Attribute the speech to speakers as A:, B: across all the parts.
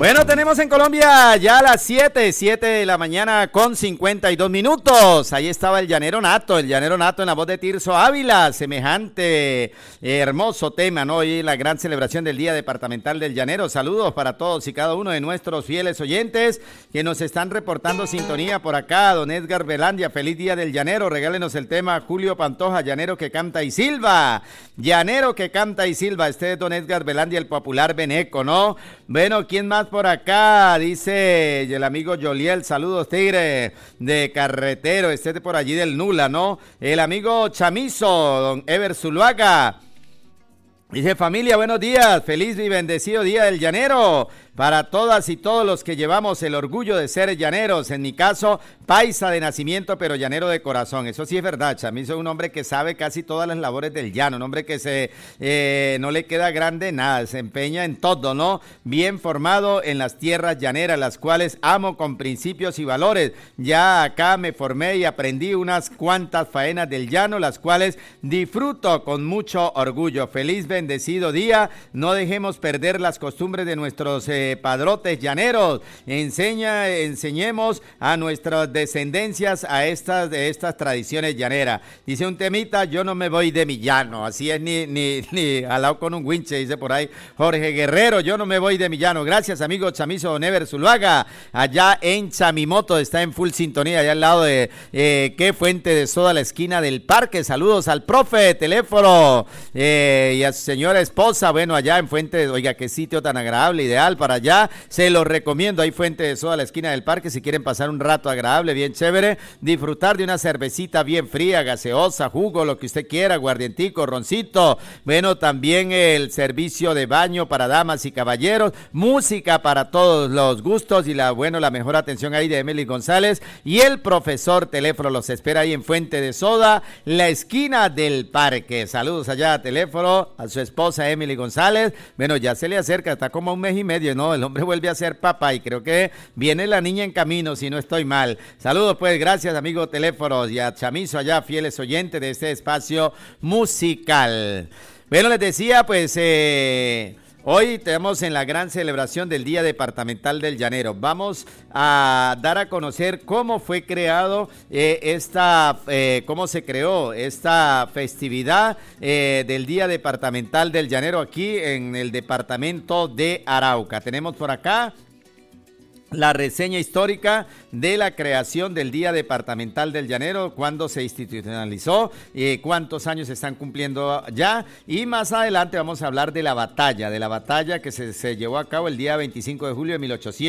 A: Bueno, tenemos en Colombia ya las 7 de la mañana con 52 minutos. Ahí estaba el llanero nato en la voz de Tirso Ávila, semejante hermoso tema, ¿no? Hoy la gran celebración del Día Departamental del Llanero. Saludos para todos y cada uno de nuestros fieles oyentes que nos están reportando sintonía por acá. Don Edgar Velandia, feliz Día del Llanero. Regálenos el tema Julio Pantoja, llanero que canta y silba. Llanero que canta y silba. Este es don Edgar Velandia, el popular veneco, ¿no? Bueno, ¿quién más por acá? Dice el amigo Joliel, saludos tigre de Carretero, este por allí del Nula, ¿no? El amigo Chamizo, don Ever Zuluaga. Dice familia, buenos días, feliz y bendecido Día del Llanero. Para todas y todos los que llevamos el orgullo de ser llaneros, en mi caso, paisa de nacimiento, pero llanero de corazón. Eso sí es verdad, Chamizo es un hombre que sabe casi todas las labores del llano, un hombre que no le queda grande nada, se empeña en todo, ¿no? Bien formado en las tierras llaneras, las cuales amo con principios y valores. Ya acá me formé y aprendí unas cuantas faenas del llano, las cuales disfruto con mucho orgullo. Feliz, bendecido día, no dejemos perder las costumbres de nuestros padrotes llaneros, enseñemos a nuestras descendencias a estas tradiciones llaneras. Dice un temita, yo no me voy de mi llano, así es ni alao con un winche, dice por ahí Jorge Guerrero, yo no me voy de mi llano. Gracias amigo Chamizo Never Zuluaga, allá en Chamimoto, está en full sintonía, allá al lado de qué Fuente de Soda, la esquina del parque. Saludos al profe, teléfono, y a su señora esposa, bueno, allá en Fuente, oiga, qué sitio tan agradable, ideal para allá, se los recomiendo. Hay Fuente de Soda a la esquina del parque si quieren pasar un rato agradable, bien chévere, disfrutar de una cervecita bien fría, gaseosa, jugo, lo que usted quiera, guardientico, roncito. Bueno, también el servicio de baño para damas y caballeros, música para todos los gustos y la mejor atención ahí de Emily González y el profesor teléfono los espera ahí en Fuente de Soda, la esquina del parque. Saludos allá a teléfono a su esposa Emily González. Bueno, ya se le acerca, está como a un mes y medio, ¿no? El hombre vuelve a ser papá y creo que viene la niña en camino, si no estoy mal. Saludos pues, gracias amigo teléfonos y a Chamizo allá, fieles oyentes de este espacio musical. Bueno, les decía pues hoy tenemos en la gran celebración del Día Departamental del Llanero. Vamos a dar a conocer cómo fue creado cómo se creó esta festividad del Día Departamental del Llanero aquí en el departamento de Arauca. Tenemos por acá la reseña histórica de la creación del Día Departamental del Llanero, cuándo se institucionalizó, cuántos años se están cumpliendo ya, y más adelante vamos a hablar de la batalla que se llevó a cabo el día 25 de julio de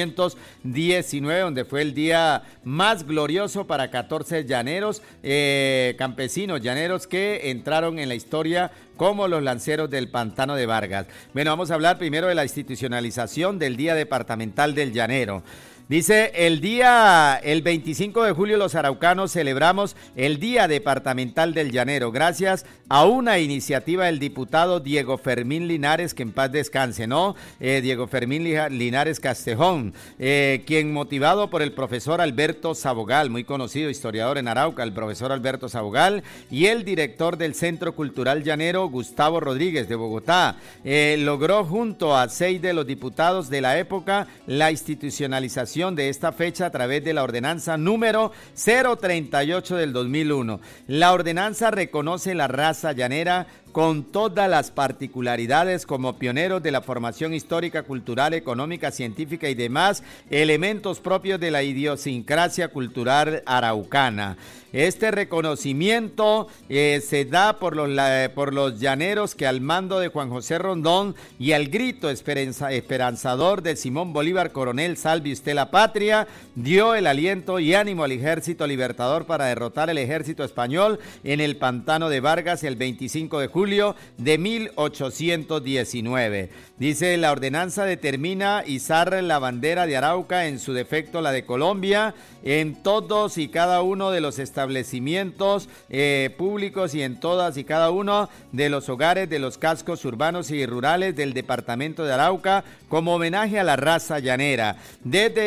A: 1819, donde fue el día más glorioso para 14 llaneros, campesinos llaneros que entraron en la historia como los lanceros del Pantano de Vargas. Bueno, vamos a hablar primero de la institucionalización del Día Departamental del Llanero. Dice, el 25 de julio los araucanos celebramos el Día Departamental del Llanero, gracias a una iniciativa del diputado Diego Fermín Linares, que en paz descanse, ¿no? Diego Fermín Linares Castejón, quien motivado por el profesor Alberto Sabogal, muy conocido historiador en Arauca, el profesor Alberto Sabogal, y el director del Centro Cultural Llanero, Gustavo Rodríguez de Bogotá, logró junto a 6 de los diputados de la época la institucionalización de esta fecha a través de la ordenanza número 038 del 2001. La ordenanza reconoce la raza llanera con todas las particularidades como pioneros de la formación histórica, cultural, económica, científica y demás elementos propios de la idiosincrasia cultural araucana. Este reconocimiento se da por los llaneros que al mando de Juan José Rondón y al grito esperanzador de Simón Bolívar, coronel, salve usted la patria, dio el aliento y ánimo al ejército libertador para derrotar el ejército español en el Pantano de Vargas el 25 de julio de 1819. Dice, la ordenanza determina izar la bandera de Arauca, en su defecto la de Colombia, en todos y cada uno de los establecimientos públicos y en todas y cada uno de los hogares de los cascos urbanos y rurales del departamento de Arauca, como homenaje a la raza llanera. Desde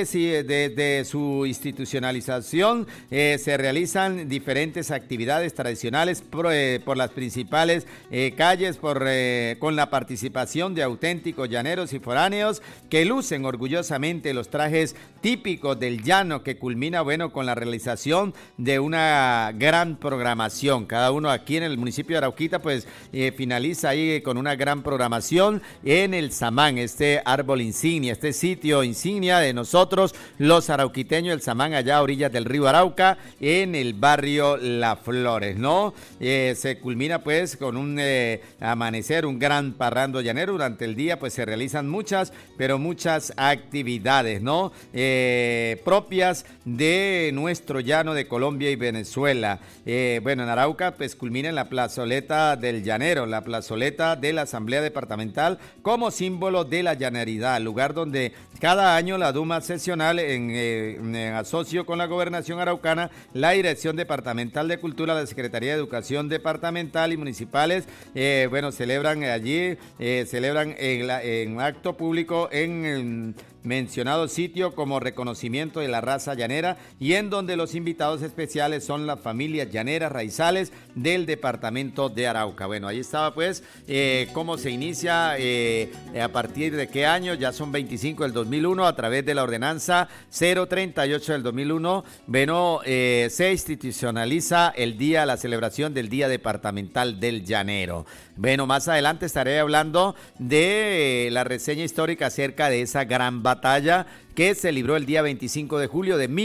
A: desde su institucionalización se realizan diferentes actividades tradicionales por las principales calles con la participación de auténticos llaneros y foráneos que lucen orgullosamente los trajes típicos del llano, que culmina, bueno, con la realización de una gran programación. Cada uno aquí en el municipio de Arauquita pues finaliza ahí con una gran programación en el Samán, este árbol insignia, este sitio insignia de nosotros los arauquiteños, el Samán, allá a orillas del río Arauca, en el barrio Las Flores, ¿no? Se culmina pues con un amanecer, un gran parrando llanero. Durante el día pues se realizan muchas actividades, ¿no? Propias de nuestro llano de Colombia y Venezuela. Bueno, en Arauca pues culmina en la plazoleta del llanero, la plazoleta de la Asamblea Departamental, como símbolo de la llaneridad, lugar donde cada año la Duma Seccional, en asocio con la Gobernación Araucana, la Dirección Departamental de Cultura, la Secretaría de Educación Departamental y municipales, celebran allí, en acto público en mencionado sitio como reconocimiento de la raza llanera, y en donde los invitados especiales son las familias llaneras raizales del departamento de Arauca. Bueno, ahí estaba pues cómo se inicia, a partir de qué año. Ya son 25 del 2001, a través de la ordenanza 038 del 2001, bueno, se institucionaliza la celebración del Día Departamental del Llanero. Bueno, más adelante estaré hablando de la reseña histórica acerca de esa gran batalla que se libró el día 25 de julio de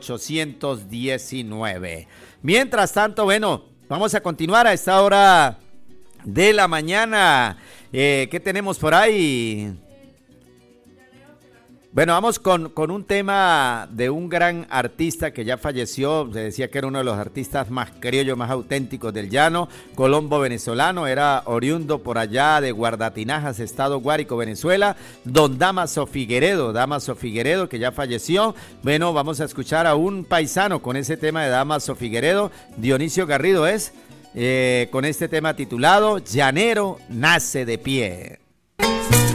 A: 1819. Mientras tanto, bueno, vamos a continuar a esta hora de la mañana. ¿Qué tenemos por ahí? Bueno, vamos con un tema de un gran artista que ya falleció. Se decía que era uno de los artistas más criollos, más auténticos del llano, colombo venezolano, era oriundo por allá de Guardatinajas, estado Guárico, Venezuela, don Damaso Figueredo, que ya falleció. Bueno, vamos a escuchar a un paisano con ese tema de Damaso Figueredo, Dionisio Garrido con este tema titulado Llanero nace de pie.